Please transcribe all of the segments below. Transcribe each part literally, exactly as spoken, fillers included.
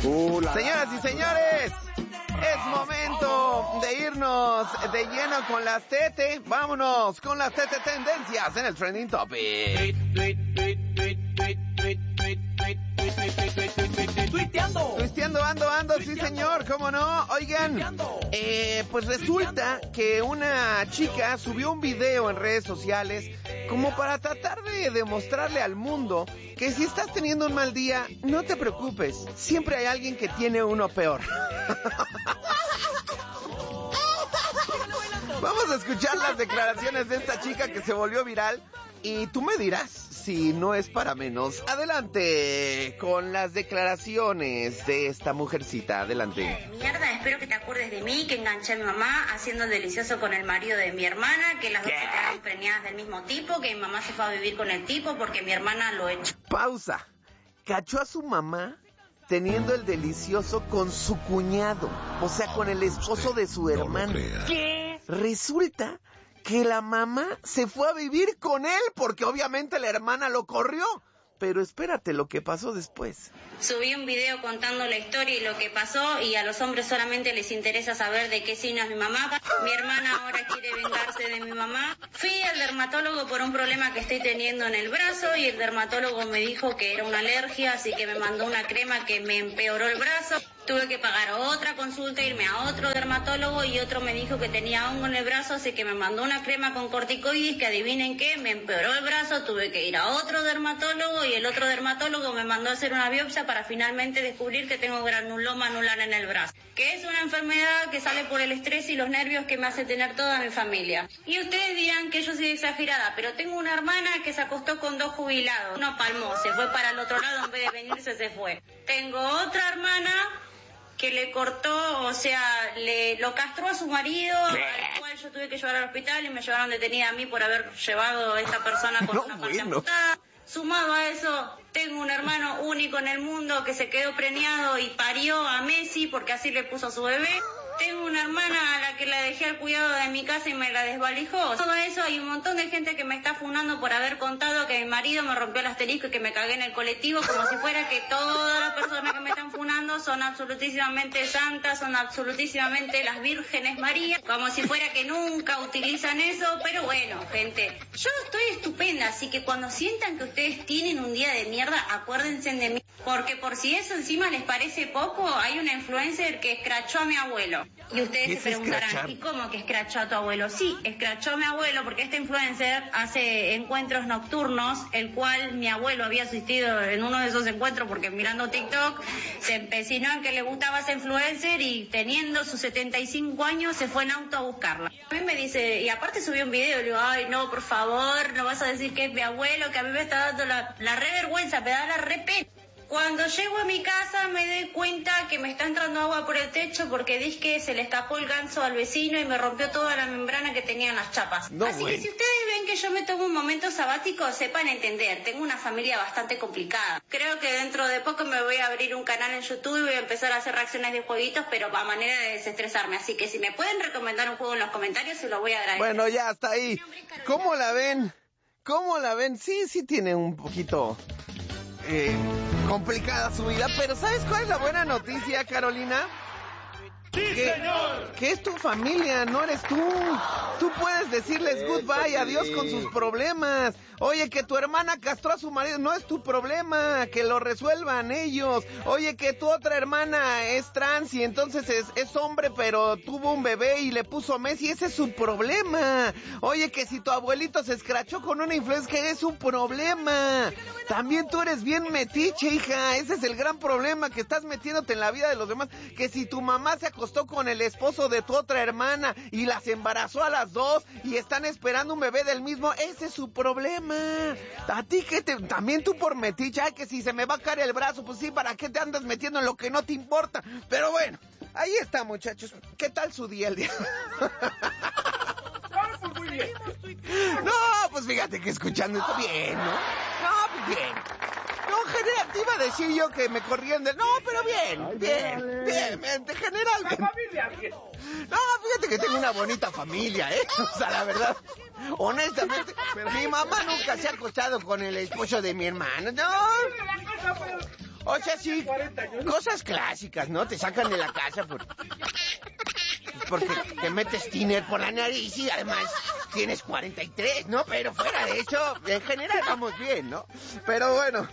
Uh, la... Señoras y señores, es momento de irnos de lleno con las Tete. Vámonos con las Tete tendencias en el Trending Topic. Tuiteando. Tuiteando, ando, ando, sí señor, cómo no. Oigan, eh, pues resulta que una chica subió un video en redes sociales como para tratar de demostrarle al mundo que si estás teniendo un mal día, no te preocupes, siempre hay alguien que tiene uno peor. Vamos a escuchar las declaraciones de esta chica que se volvió viral y tú me dirás si no es para menos. Adelante con las declaraciones de esta mujercita, adelante. Mierda, espero que te acuerdes de mí, que enganché a mi mamá haciendo el delicioso con el marido de mi hermana, que las dos se quedaron preñadas del mismo tipo, que mi mamá se fue a vivir con el tipo porque mi hermana lo echó. Pausa. Cachó a su mamá teniendo el delicioso con su cuñado, o sea, con el esposo de su hermano. ¿Qué? Resulta que la mamá se fue a vivir con él porque obviamente la hermana lo corrió. Pero espérate lo que pasó después. Subí un video contando la historia y lo que pasó, y a los hombres solamente les interesa saber de qué signo es mi mamá. Mi hermana ahora quiere vengarse de mi mamá. Fui al dermatólogo por un problema que estoy teniendo en el brazo y el dermatólogo me dijo que era una alergia, así que me mandó una crema que me empeoró el brazo. Tuve que pagar otra consulta, irme a otro dermatólogo y otro me dijo que tenía hongo en el brazo, así que me mandó una crema con corticoides que adivinen qué, me empeoró el brazo, tuve que ir a otro dermatólogo y el otro dermatólogo me mandó a hacer una biopsia para finalmente descubrir que tengo granuloma anular en el brazo, que es una enfermedad que sale por el estrés y los nervios que me hace tener toda mi familia. Y ustedes dirán que yo soy exagerada, pero tengo una hermana que se acostó con dos jubilados, uno palmó, se fue para el otro lado, en vez de venirse se fue. Tengo otra hermana que le cortó, o sea, le lo castró a su marido, al cual yo tuve que llevar al hospital y me llevaron detenida a mí por haber llevado a esta persona con no, una parte bueno. amputada. Sumado a eso, tengo un hermano único en el mundo que se quedó preñado y parió a Messi porque así le puso a su bebé. Tengo una hermana a la que la dejé al cuidado de mi casa y me la desvalijó. Todo eso, hay un montón de gente que me está funando por haber contado que mi marido me rompió el asterisco y que me cagué en el colectivo, como si fuera que todas las personas que me están funando son absolutísimamente santas, son absolutísimamente las vírgenes María, como si fuera que nunca utilizan eso. Pero bueno, gente, yo estoy estupenda, así que cuando sientan que ustedes tienen un día de mierda, acuérdense de mí, porque por si eso encima les parece poco, hay una influencer que escrachó a mi abuelo. Y ustedes se preguntarán, escrachar? ¿Y cómo que escrachó a tu abuelo? Sí, escrachó a mi abuelo porque este influencer hace encuentros nocturnos, el cual mi abuelo había asistido en uno de esos encuentros porque mirando TikTok se empecinó en que le gustaba ese influencer y teniendo sus setenta y cinco años se fue en auto a buscarla. A mí me dice, y aparte subió un video y le digo, ay no, por favor, no vas a decir que es mi abuelo, que a mí me está dando la, la re vergüenza, me da la re pena. Cuando llego a mi casa me doy cuenta que me está entrando agua por el techo porque dije que se le escapó el ganso al vecino y me rompió toda la membrana que tenía en las chapas. No, Así güey. que si ustedes ven que yo me tomo un momento sabático, sepan entender, tengo una familia bastante complicada. Creo que dentro de poco me voy a abrir un canal en YouTube y voy a empezar a hacer reacciones de jueguitos, pero a manera de desestresarme. Así que si me pueden recomendar un juego en los comentarios, se lo voy a agradecer. Bueno, ya hasta ahí. ¿Cómo la ven? ¿Cómo la ven? Sí, sí tiene un poquito eh, complicada su vida, pero ¿sabes cuál es la buena noticia, Carolina? ¡Sí, que, señor! que es tu familia, no eres tú. Tú puedes decirles goodbye, adiós con sus problemas. Oye, que tu hermana castró a su marido, no es tu problema, que lo resuelvan ellos. Oye, que tu otra hermana es trans y entonces es, es hombre, pero tuvo un bebé y le puso Messi, ese es su problema. Oye, que si tu abuelito se escrachó con una influenza, que es un problema. También tú eres bien metiche, hija, ese es el gran problema, que estás metiéndote en la vida de los demás. Que si tu mamá se acostó con el esposo de tu otra hermana y las embarazó a las dos y están esperando un bebé del mismo, ese es su problema. A ti que te, también tú por metiche, ay, que si se me va a caer el brazo, pues sí, ¿para qué te andas metiendo en lo que no te importa? Pero bueno, ahí está, muchachos. ¿Qué tal su día el día? Muy bien. No, pues fíjate que escuchando esto bien, ¿no? No, pues bien. No, general, te iba a decir yo que me corrían de... No, pero bien, bien, bien, bien, de general. La familia, bien. No, fíjate que tengo una bonita familia, ¿eh? O sea, la verdad, honestamente, mi mamá nunca se ha acostado con el esposo de mi hermano, no. O sea, sí, cosas clásicas, ¿no? Te sacan de la casa por... porque te metes tiner por la nariz y además tienes cuarenta y tres, ¿no? Pero fuera de eso, en general vamos bien, ¿no? Pero bueno,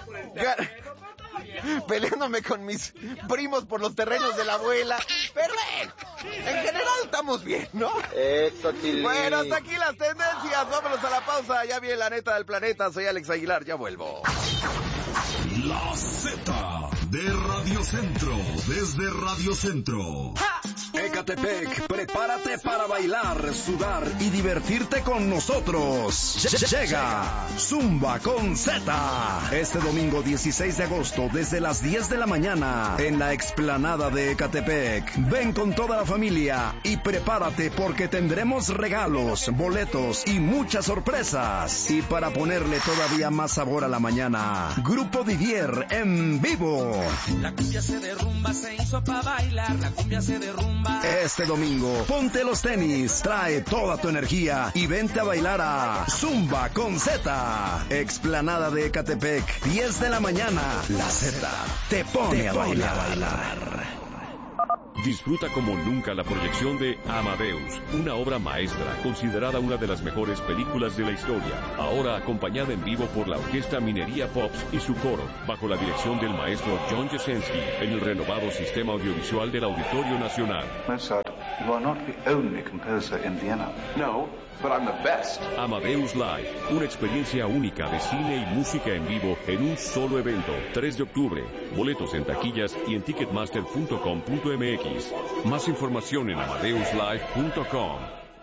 peleándome con mis primos por los terrenos de la abuela, pero bueno, en general estamos bien, ¿no? Eso, Tilín. Bueno, hasta aquí las tendencias, vámonos a la pausa, ya viene la neta del planeta, soy Alex Aguilar, ya vuelvo. La Z de Radio Centro, desde Radio Centro. Ecatepec, prepárate para bailar, sudar y divertirte con nosotros. Llega Zumba con Z. Este domingo dieciséis de agosto desde las diez de la mañana en la explanada de Ecatepec. Ven con toda la familia y prepárate porque tendremos regalos, boletos y muchas sorpresas. Y para ponerle todavía más sabor a la mañana, Grupo Didier en vivo. La cumbia se derrumba, se hizo pa' bailar, la cumbia se derrumba. Este domingo, ponte los tenis, trae toda tu energía y vente a bailar a Zumba con Z. Explanada de Ecatepec, diez de la mañana. La Z te pone, te a, pone bailar. a bailar. Disfruta como nunca la proyección de Amadeus, una obra maestra considerada una de las mejores películas de la historia, ahora acompañada en vivo por la Orquesta Minería Pops y su coro, bajo la dirección del maestro John Jasenski, en el renovado sistema audiovisual del Auditorio Nacional. Mozart, you are not the only composer in Vienna. No, but I'm the best. Amadeus Live, una experiencia única de cine y música en vivo en un solo evento, tres de octubre. Boletos en taquillas y en ticketmaster punto com punto m x. Más información en amadeus live punto com.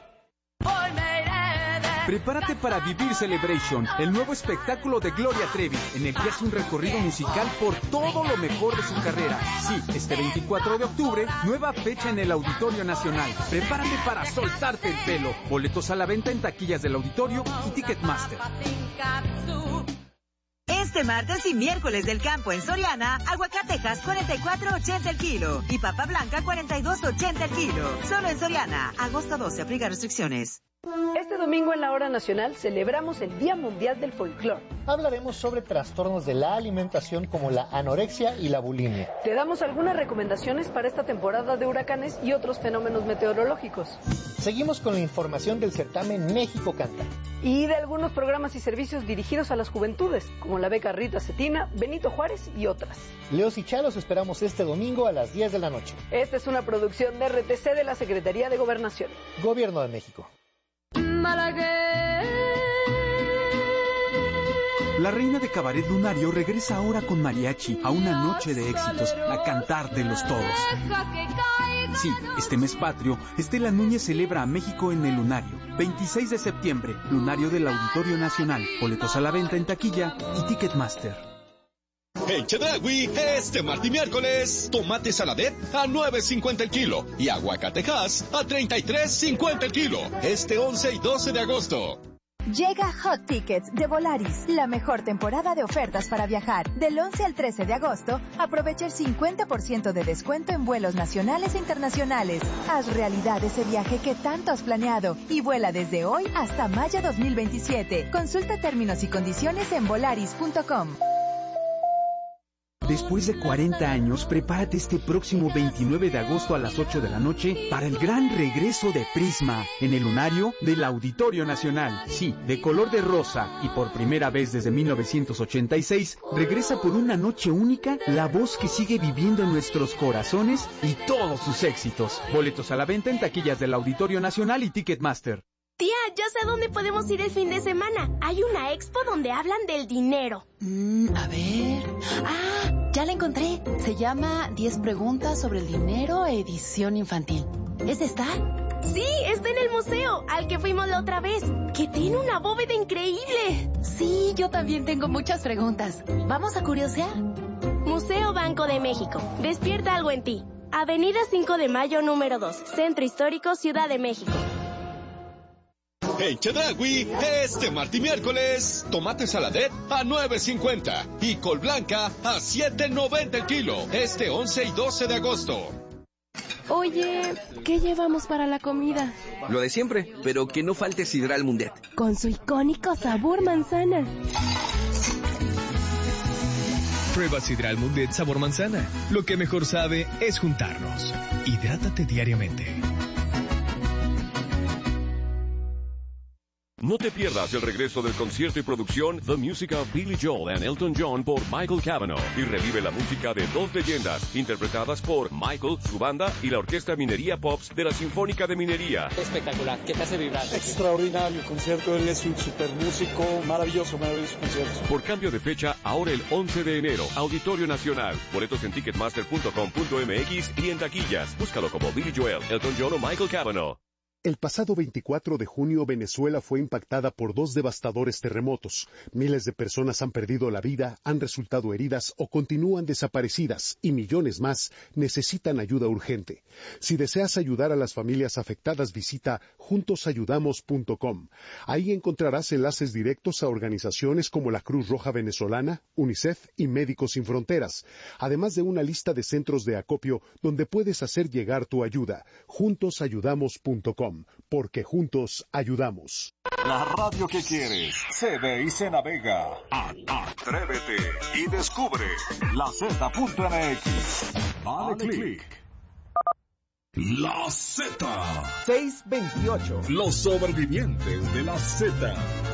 Prepárate para vivir Celebration, el nuevo espectáculo de Gloria Trevi, en el que hace un recorrido musical por todo lo mejor de su carrera. Sí, este veinticuatro de octubre, nueva fecha en el Auditorio Nacional. Prepárate para soltarte el pelo. Boletos a la venta en taquillas del Auditorio y Ticketmaster. Este martes y miércoles del campo en Soriana, aguacatejas cuarenta y cuatro ochenta el kilo y papa blanca cuarenta y dos ochenta el kilo. Solo en Soriana, agosto doce, aplica restricciones. Este domingo en la Hora Nacional celebramos el Día Mundial del Folclor. Hablaremos sobre trastornos de la alimentación como la anorexia y la bulimia. Te damos algunas recomendaciones para esta temporada de huracanes y otros fenómenos meteorológicos. Seguimos con la información del certamen México Canta. Y de algunos programas y servicios dirigidos a las juventudes, como la beca Rita Cetina, Benito Juárez y otras. Leos y Chalos esperamos este domingo a las diez de la noche. Esta es una producción de R T C de la Secretaría de Gobernación. Gobierno de México. La reina de cabaret lunario regresa ahora con mariachi a una noche de éxitos, a cantar de los todos. Sí, este mes patrio, Estela Núñez celebra a México en el Lunario. veintiséis de septiembre, Lunario del Auditorio Nacional. Boletos a la venta en taquilla y Ticketmaster. En Chedraui, este martes y miércoles, tomate saladet a nueve cincuenta el kilo y aguacatejas a treinta y tres cincuenta el kilo. Este once y doce de agosto. Llega Hot Tickets de Volaris, la mejor temporada de ofertas para viajar. Del once al trece de agosto, aprovecha el cincuenta por ciento de descuento en vuelos nacionales e internacionales. Haz realidad ese viaje que tanto has planeado y vuela desde hoy hasta mayo dos mil veintisiete. Consulta términos y condiciones en volaris punto com. Después de cuarenta años, prepárate este próximo veintinueve de agosto a las ocho de la noche para el gran regreso de Prisma en el Lunario del Auditorio Nacional. Sí, de color de rosa y por primera vez desde mil novecientos ochenta y seis, regresa por una noche única la voz que sigue viviendo en nuestros corazones y todos sus éxitos. Boletos a la venta en taquillas del Auditorio Nacional y Ticketmaster. Tía, ya sé a dónde podemos ir el fin de semana. Hay una expo donde hablan del dinero. Mm, a ver... Ah, ya la encontré. Se llama diez preguntas sobre el dinero, edición infantil. ¿Es esta? Sí, está en el museo, al que fuimos la otra vez, que tiene una bóveda increíble. Sí, yo también tengo muchas preguntas. ¿Vamos a curiosear? Museo Banco de México. Despierta algo en ti. Avenida cinco de mayo, número dos. Centro Histórico, Ciudad de México. En Chedraui, este martes y miércoles, tomate saladet a nueve cincuenta y col blanca a siete noventa el kilo. Este once y doce de agosto. Oye, ¿qué llevamos para la comida? Lo de siempre, pero que no falte sidral Mundet. Con su icónico sabor manzana. Prueba Sidral Mundet sabor manzana. Lo que mejor sabe es juntarnos. Hidrátate diariamente. No te pierdas el regreso del concierto y producción The Music of Billy Joel and Elton John por Michael Cavanaugh y revive la música de dos leyendas interpretadas por Michael, su banda y la Orquesta Minería Pops de la Sinfónica de Minería. Espectacular, ¿qué te hace vibrar? Extraordinario concierto, él es un super músico, maravilloso, maravilloso concierto. Por cambio de fecha, ahora el once de enero, Auditorio Nacional. Boletos en ticketmaster punto com punto m x y en taquillas. Búscalo como Billy Joel, Elton John o Michael Cavanaugh. El pasado veinticuatro de junio, Venezuela fue impactada por dos devastadores terremotos. Miles de personas han perdido la vida, han resultado heridas o continúan desaparecidas, y millones más necesitan ayuda urgente. Si deseas ayudar a las familias afectadas, visita juntos ayudamos punto com. Ahí encontrarás enlaces directos a organizaciones como la Cruz Roja Venezolana, UNICEF y Médicos Sin Fronteras, además de una lista de centros de acopio donde puedes hacer llegar tu ayuda. juntos ayudamos punto com. Porque juntos ayudamos. La radio que quieres se ve y se navega. Atrévete y descubre la Z punto M X. Dale click. La Z. seis veintiocho. Los sobrevivientes de la Z.